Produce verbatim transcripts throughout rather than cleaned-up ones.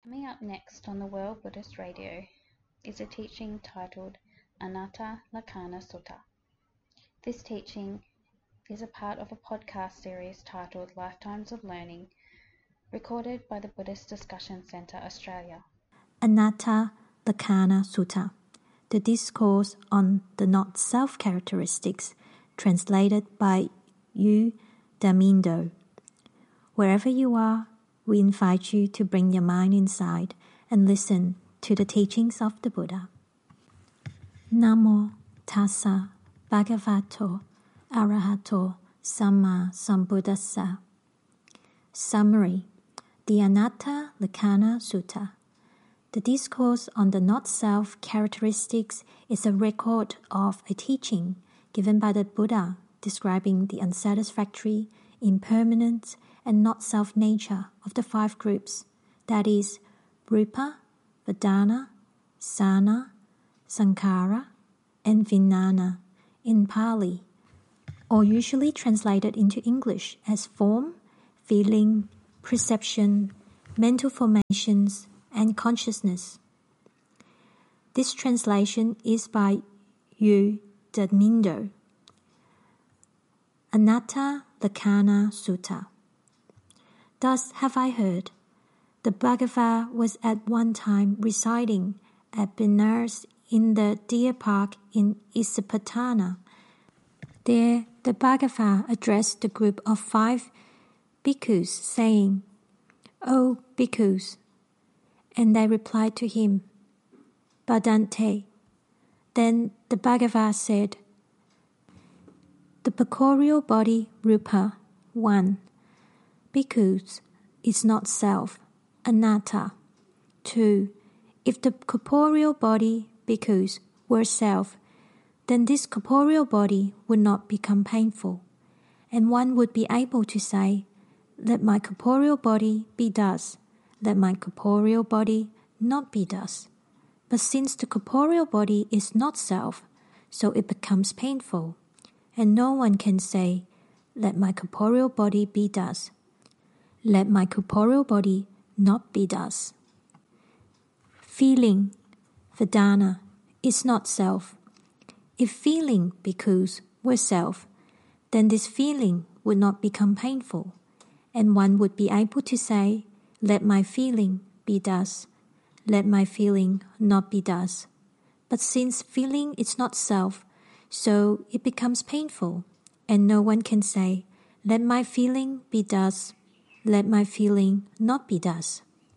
Coming up next on the World Buddhist Radio is a teaching titled Anatta Lakkhana Sutta. This teaching is a part of a podcast series titled Lifetimes of Learning, recorded by the Buddhist Discussion Centre Australia. Anatta Lakkhana Sutta, the discourse on the not-self characteristics, translated by U Damindo. Wherever you are, we invite you to bring your mind inside and listen to the teachings of the Buddha. Namo Tassa Bhagavato Arahato Samma Sambuddhassa. Summary: The Anatta Lakkhana Sutta. The discourse on the not-self characteristics is a record of a teaching given by the Buddha describing the unsatisfactory, impermanent, and not-self nature of the five groups, that is, Rupa, Vedana, Sana, Sankhara, and Vijnana in Pali, or usually translated into English as form, feeling, perception, mental formations, and consciousness. This translation is by U Damindo. Anatta Lakkhana Sutta. Thus have I heard. The Bhagavad was at one time residing at Benares in the Deer Park in Isipatana. There the Bhagavad addressed the group of five bhikkhus, saying, O bhikkhus, and they replied to him, Bhadante. Then the Bhagavad said, the corporeal body Rupa, one. Bhikkhus is not self, anatta. Two. If the corporeal body bhikkhus were self, then this corporeal body would not become painful, and one would be able to say, let my corporeal body be thus, let my corporeal body not be thus. But since the corporeal body is not self, so it becomes painful, and no one can say, let my corporeal body be thus, let my corporeal body not be thus. Feeling, Vedana, is not self. If feeling bhikkhus were self, then this feeling would not become painful, and one would be able to say, let my feeling be thus, let my feeling not be thus. But since feeling is not self, so it becomes painful, and no one can say, let my feeling be thus, let my feeling not be thus.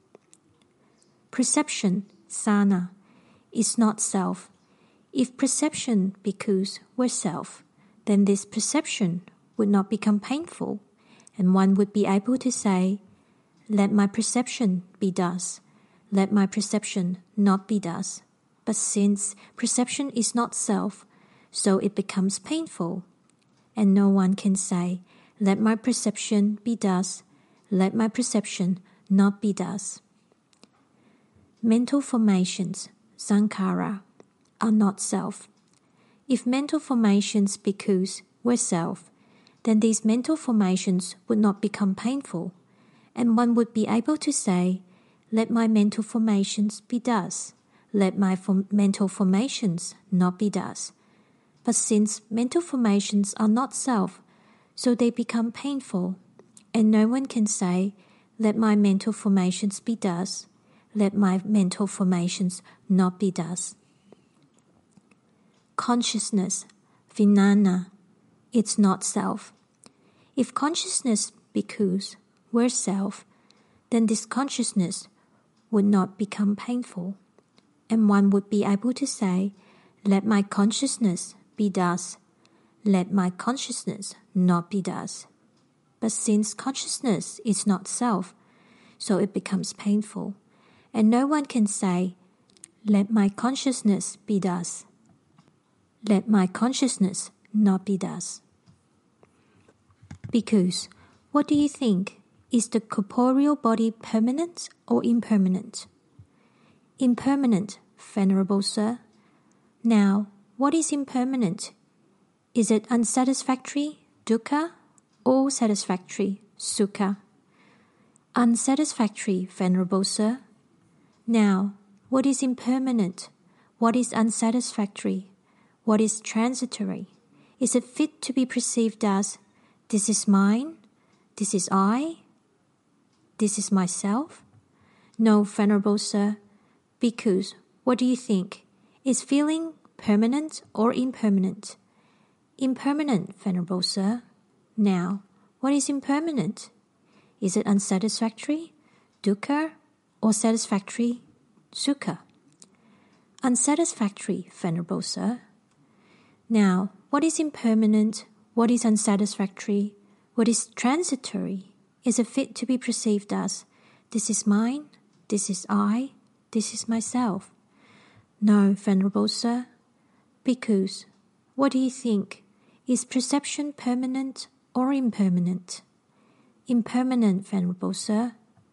Perception, sana, is not self. If perception bhikkhus were self, then this perception would not become painful, and one would be able to say, let my perception be thus, let my perception not be thus. But since perception is not self, so it becomes painful, and no one can say, let my perception be thus, let my perception not be thus. Mental formations, sankhara, are not self. If mental formations bhikkhus were self, then these mental formations would not become painful, and one would be able to say, let my mental formations be thus, let my form- mental formations not be thus. But since mental formations are not self, so they become painful, and no one can say, let my mental formations be thus, let my mental formations not be thus. Consciousness, vijnana, it's not self. If consciousness bhikkhus were self, then this consciousness would not become painful, and one would be able to say, let my consciousness be thus, let my consciousness not be thus. But since consciousness is not self, so it becomes painful, and no one can say, let my consciousness be thus, let my consciousness not be thus. Bhikkhus, what do you think? Is the corporeal body permanent or impermanent? Impermanent, Venerable Sir. Now, what is impermanent? Is it unsatisfactory, dukkha, or satisfactory, sukha? Unsatisfactory, Venerable Sir. Now, what is impermanent? What is unsatisfactory? What is transitory? Is it fit to be perceived as, this is mine, this is I, this is myself? No, Venerable Sir. Bhikkhus, what do you think? Is feeling permanent or impermanent? Impermanent, Venerable Sir. Now, what is impermanent? Is it unsatisfactory, dukkha, or satisfactory, sukha? Unsatisfactory, Venerable Sir. Now, what is impermanent? What is unsatisfactory? What is transitory? Is it fit to be perceived as, this is mine, this is I, this is myself? No, Venerable Sir. Bhikkhus, what do you think? Is perception permanent or impermanent? Impermanent, Venerable Sir.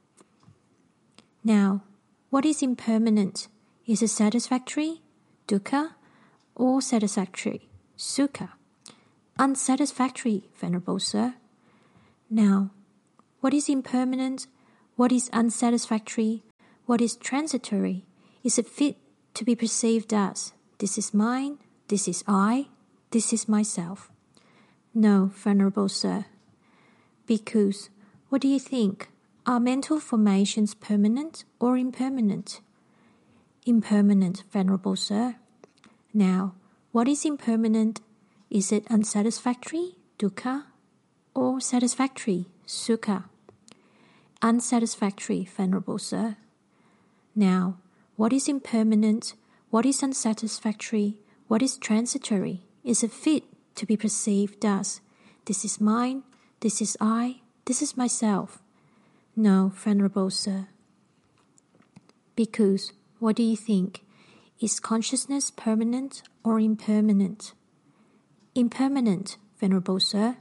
Now, what is impermanent? Is it satisfactory, dukkha, or satisfactory, sukha? Unsatisfactory, Venerable Sir. Now, what is impermanent? What is unsatisfactory? What is transitory? Is it fit to be perceived as, this is mine, this is I, this is myself? No, Venerable Sir. Bhikkhus, what do you think? Are mental formations permanent or impermanent? Impermanent, Venerable Sir. Now, what is impermanent? Is it unsatisfactory, dukkha, or satisfactory, sukha? Unsatisfactory, Venerable Sir. Now, what is impermanent? What is unsatisfactory? What is transitory? Is it fit to be perceived as, this is mine, this is I, this is myself? No, Venerable Sir. Bhikkhus, what do you think? Is consciousness permanent or impermanent? Impermanent, Venerable Sir.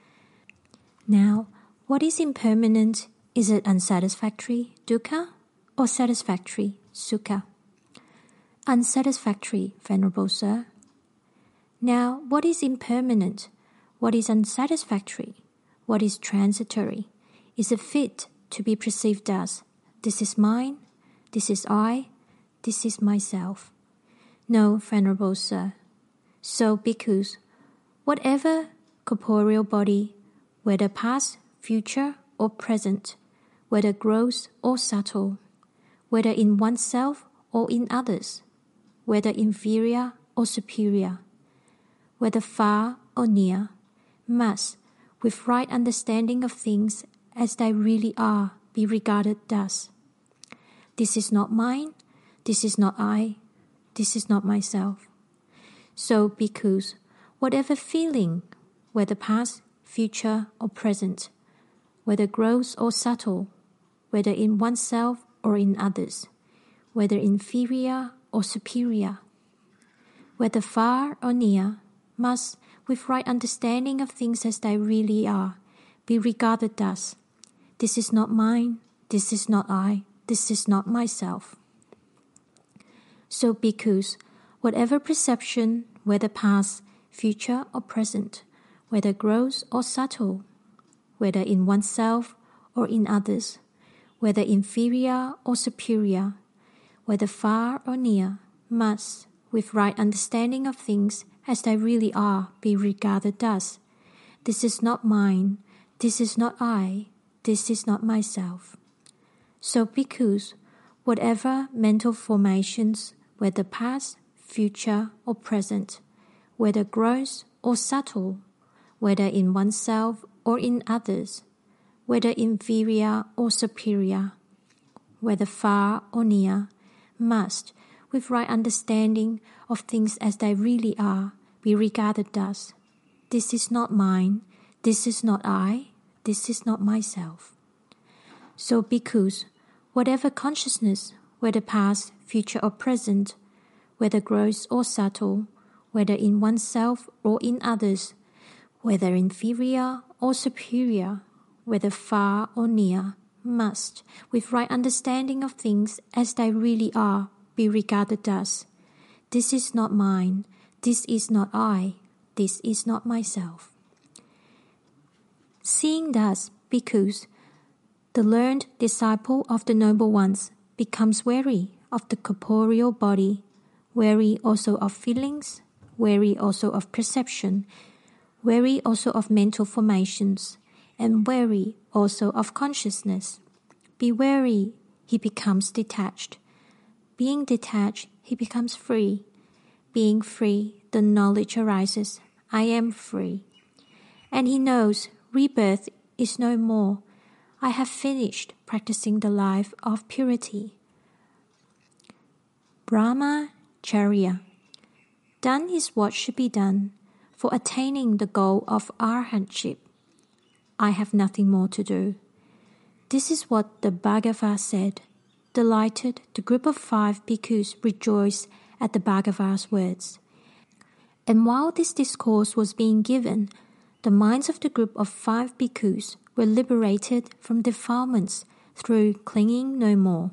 Now, what is impermanent? Is it unsatisfactory, dukkha, or satisfactory, sukha? Unsatisfactory, Venerable Sir. Now, what is impermanent? What is unsatisfactory? What is transitory? Is it fit to be perceived as, this is mine, this is I, this is myself? No, Venerable Sir. So, bhikkhus, whatever corporeal body, whether past, future, or present, whether gross or subtle, whether in oneself or in others, whether inferior or superior, whether far or near, must, with right understanding of things as they really are, be regarded thus. This is not mine, this is not I, this is not myself. So, bhikkhus, whatever feeling, whether past, future, or present, whether gross or subtle, whether in oneself or in others, whether inferior or superior, whether far or near, must, with right understanding of things as they really are, be regarded thus. This is not mine, this is not I, this is not myself. So, bhikkhus, whatever perception, whether past, future, or present, whether gross or subtle, whether in oneself or in others, whether inferior or superior, whether far or near, must, with right understanding of things as they really are, be regarded thus. This is not mine, this is not I, this is not myself. So, bhikkhus, whatever mental formations, whether past, future, or present, whether gross or subtle, whether in oneself or in others, whether inferior or superior, whether far or near, must, with right understanding of things as they really are, be regarded thus. This is not mine, this is not I, this is not myself. So, bhikkhus, whatever consciousness, whether past, future, or present, whether gross or subtle, whether in oneself or in others, whether inferior or superior, whether far or near, must, with right understanding of things as they really are, be regarded thus. This is not mine, this is not I, this is not myself. Seeing thus, bhikkhus, the learned disciple of the Noble Ones, becomes wary of the corporeal body, wary also of feelings, wary also of perception, wary also of mental formations, and wary also of consciousness. Be wary, he becomes detached. Being detached, he becomes free. Being free, the knowledge arises, I am free. And he knows rebirth is no more. I have finished practicing the life of purity. Brahmacharya. Done is what should be done for attaining the goal of arhatship. I have nothing more to do. This is what the Bhagava said. Delighted, the group of five bhikkhus rejoiced at the Bhagava's words. And while this discourse was being given, the minds of the group of five bhikkhus were liberated from defilements through clinging no more.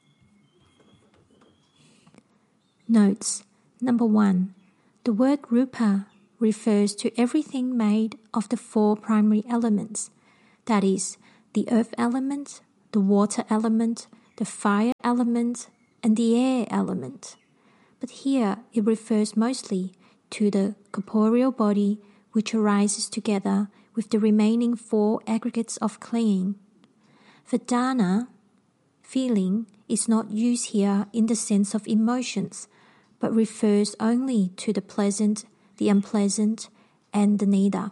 Notes. Number one. The word rupa refers to everything made of the four primary elements, that is, the earth element, the water element, the fire element, and the air element. But here it refers mostly to the corporeal body which arises together with the remaining four aggregates of clinging. Vedana, feeling, is not used here in the sense of emotions, but refers only to the pleasant, the unpleasant, and the neither.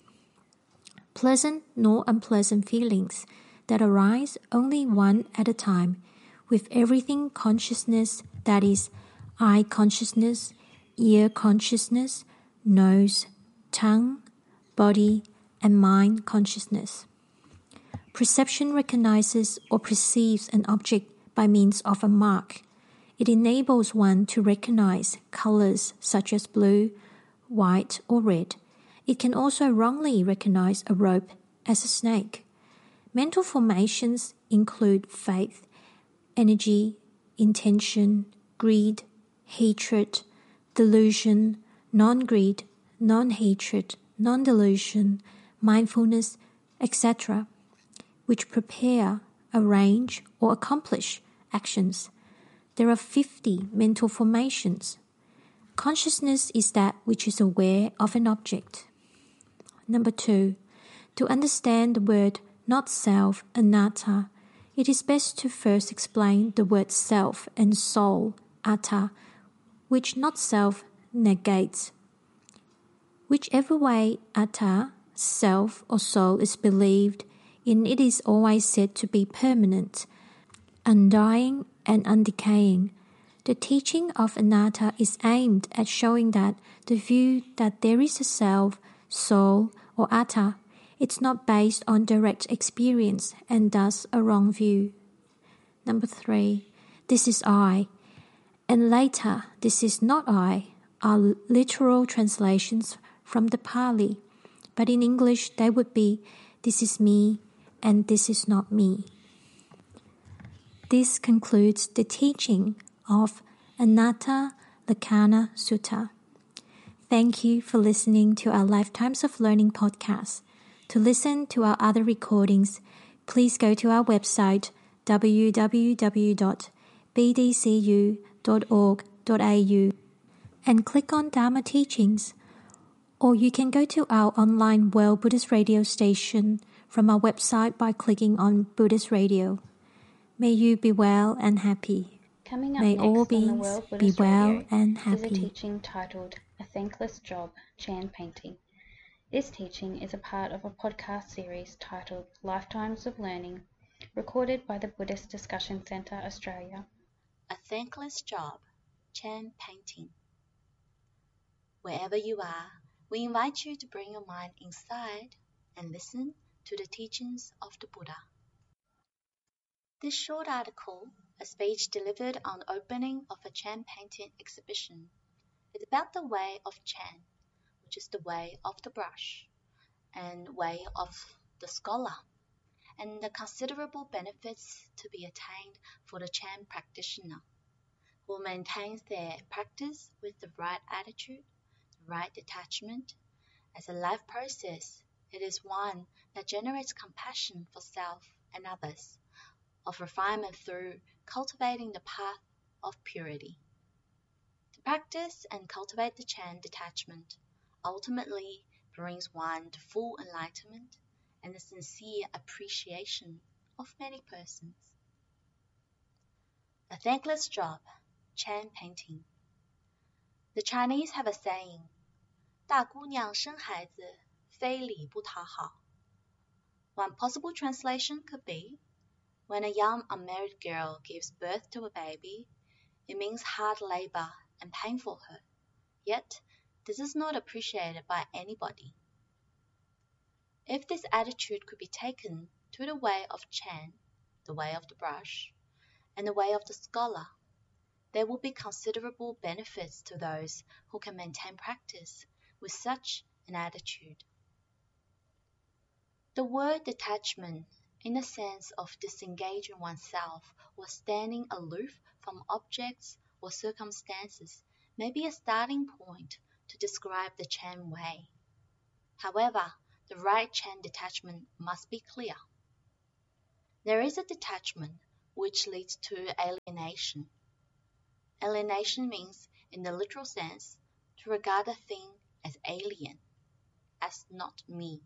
Pleasant nor unpleasant feelings that arise only one at a time, with everything consciousness, that is, eye consciousness, ear consciousness, nose, tongue, body, and mind consciousness. Perception recognizes or perceives an object by means of a mark. It enables one to recognize colors such as blue, white, or red. It can also wrongly recognize a rope as a snake. Mental formations include faith, energy, intention, greed, hatred, delusion, non-greed, non-hatred, non-delusion, mindfulness, et cetera, which prepare, arrange, or accomplish actions. There are fifty mental formations. Consciousness is that which is aware of an object. Number two, to understand the word not self, anatta, it is best to first explain the word self and soul, atta, which not self negates. Whichever way atta, self or soul is believed in, it is always said to be permanent, undying and undecaying. The teaching of anatta is aimed at showing that the view that there is a self, soul, or atta, it's not based on direct experience and thus a wrong view. Number three, this is I, and later, this is not I, are literal translations from the Pali, but in English they would be, this is me and this is not me. This concludes the teaching of Anatta Lakkhana Sutta. Thank you for listening to our Lifetimes of Learning podcast. To listen to our other recordings, please go to our website w w w dot b d c u dot org dot a u and click on Dharma Teachings, or you can go to our online World Buddhist Radio station from our website by clicking on Buddhist Radio. May you be well and happy. Coming up May next all on the beings World be Buddhist well Radio and is a happy. teaching titled A Thankless Job, Chan Painting. This teaching is a part of a podcast series titled Lifetimes of Learning, recorded by the Buddhist Discussion Centre Australia. A Thankless Job, Chan Painting. Wherever you are, we invite you to bring your mind inside and listen to the teachings of the Buddha. This short article, a speech delivered on the opening of a Chan painting exhibition, is about the way of Chan, which is the way of the brush, and way of the scholar, and the considerable benefits to be attained for the Chan practitioner, who maintains their practice with the right attitude, the right detachment. As a life process, it is one that generates compassion for self and others, of refinement through cultivating the path of purity. To practice and cultivate the Chan detachment ultimately brings one to full enlightenment and the sincere appreciation of many persons. A thankless job, Chan painting. The Chinese have a saying, 大姑娘生孩子，非礼不讨好. One possible translation could be, when a young unmarried girl gives birth to a baby, it means hard labor and pain for her. Yet, this is not appreciated by anybody. If this attitude could be taken to the way of Chan, the way of the brush, and the way of the scholar, there will be considerable benefits to those who can maintain practice with such an attitude. The word detachment, in the sense of disengaging oneself or standing aloof from objects or circumstances, may be a starting point to describe the Chan way. However, the right Chan detachment must be clear. There is a detachment which leads to alienation. Alienation means, in the literal sense, to regard a thing as alien, as not me.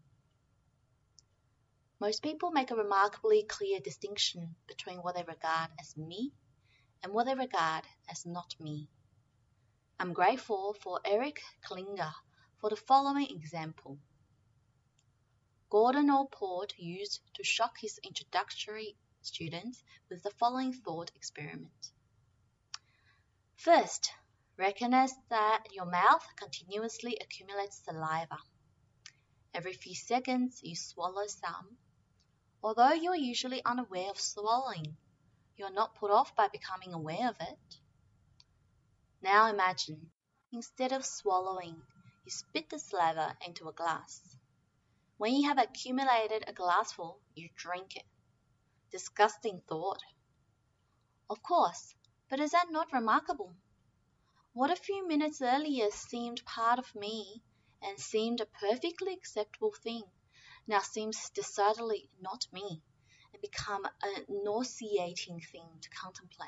Most people make a remarkably clear distinction between what they regard as me and what they regard as not me. I'm grateful for Eric Klinger for the following example. Gordon Allport used to shock his introductory students with the following thought experiment. First, recognize that your mouth continuously accumulates saliva. Every few seconds, you swallow some. Although you are usually unaware of swallowing, you are not put off by becoming aware of it. Now imagine, instead of swallowing, you spit the saliva into a glass. When you have accumulated a glassful, you drink it. Disgusting thought. Of course, but is that not remarkable? What a few minutes earlier seemed part of me and seemed a perfectly acceptable thing, now seems decidedly not me and become a nauseating thing to contemplate.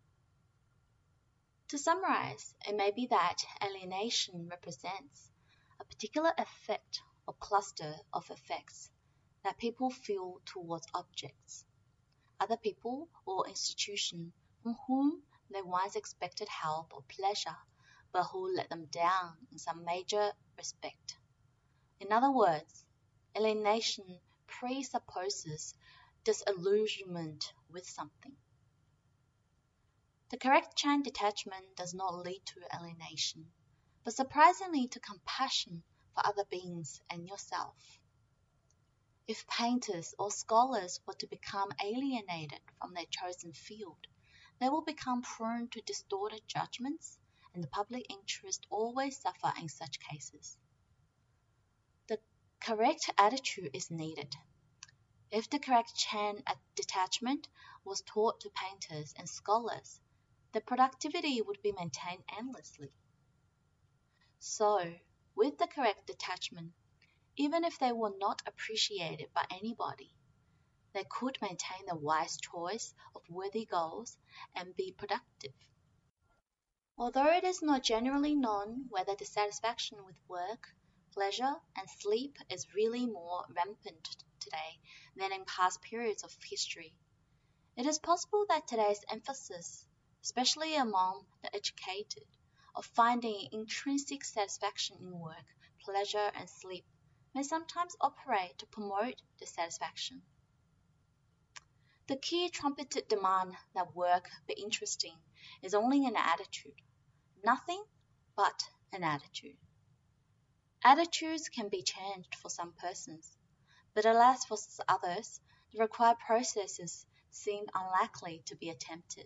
To summarize, it may be that alienation represents a particular effect or cluster of effects that people feel towards objects, other people or institutions from whom they once expected help or pleasure, but who let them down in some major respect. In other words, alienation presupposes disillusionment with something. The correct Chan detachment does not lead to alienation, but surprisingly to compassion for other beings and yourself. If painters or scholars were to become alienated from their chosen field, they will become prone to distorted judgments, and the public interest always suffer in such cases. The correct attitude is needed. If the correct Chan detachment was taught to painters and scholars, the productivity would be maintained endlessly. So, with the correct detachment, even if they were not appreciated by anybody, they could maintain the wise choice of worthy goals and be productive. Although it is not generally known whether dissatisfaction with work, pleasure, and sleep is really more rampant today than in past periods of history, it is possible that today's emphasis, especially among the educated, of finding intrinsic satisfaction in work, pleasure, and sleep may sometimes operate to promote dissatisfaction. The key trumpeted demand that work be interesting is only an attitude, nothing but an attitude. Attitudes can be changed for some persons, but alas for others, the required processes seem unlikely to be attempted.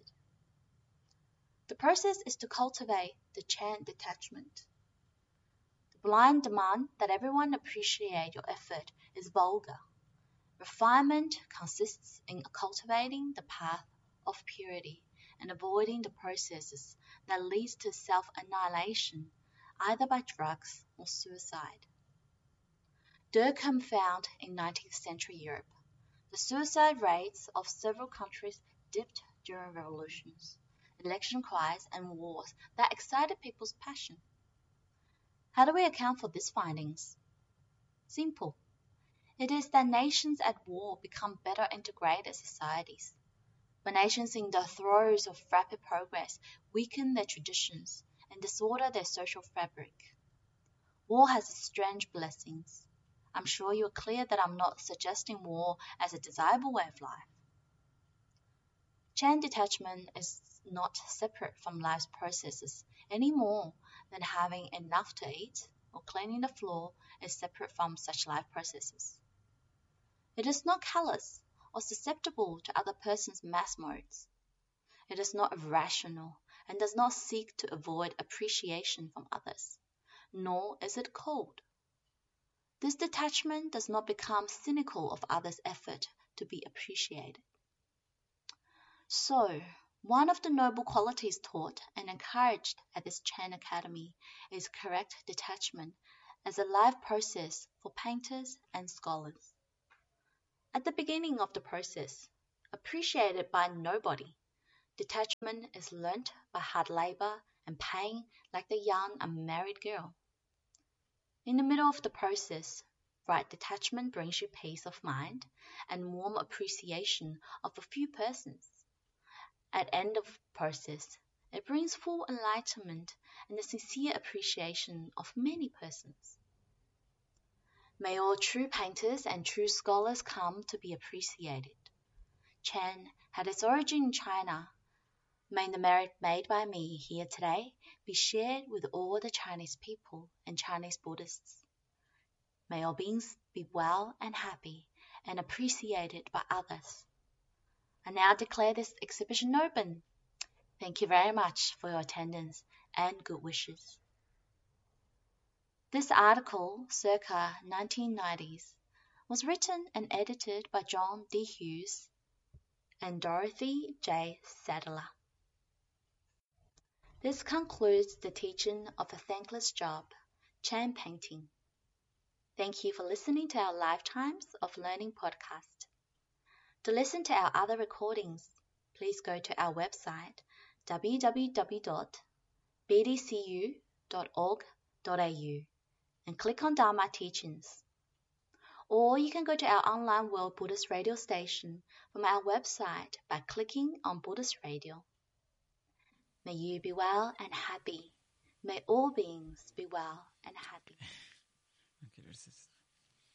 The process is to cultivate the Chan detachment. The blind demand that everyone appreciate your effort is vulgar. Refinement consists in cultivating the path of purity and avoiding the processes that leads to self-annihilation, either by drugs or suicide. Durkheim found in nineteenth century Europe, The suicide rates of several countries dipped during revolutions, election cries, and wars that excited people's passion. How do we account for these findings? Simple. It is that nations at war become better integrated societies. When nations in the throes of rapid progress weaken their traditions and disorder their social fabric. War has its strange blessings. I'm sure you're clear that I'm not suggesting war as a desirable way of life. Chain detachment is not separate from life's processes any more than having enough to eat or cleaning the floor is separate from such life processes. It is not callous or susceptible to other person's mass modes. It is not irrational and does not seek to avoid appreciation from others, nor is it cold. This detachment does not become cynical of others' effort to be appreciated. So, one of the noble qualities taught and encouraged at this Chan Academy is correct detachment as a life process for painters and scholars. At the beginning of the process, appreciated by nobody, detachment is learnt by hard labor and pain like the young unmarried girl. In the middle of the process, right detachment brings you peace of mind and warm appreciation of a few persons. At end of process, it brings full enlightenment and a sincere appreciation of many persons. May all true painters and true scholars come to be appreciated. Chan had its origin in China. May the merit made by me here today be shared with all the Chinese people and Chinese Buddhists. May all beings be well and happy and appreciated by others. I now declare this exhibition open. Thank you very much for your attendance and good wishes. This article, circa nineteen nineties, was written and edited by John D. Hughes and Dorothy J. Sadler. This concludes the teaching of a thankless job, Chan painting. Thank you for listening to our Lifetimes of Learning podcast. To listen to our other recordings, please go to our website w w w dot b d c u dot org dot a u and click on Dharma Teachings. Or you can go to our online World Buddhist Radio station from our website by clicking on Buddhist Radio. May you be well and happy. May all beings be well and happy. Okay, there's this.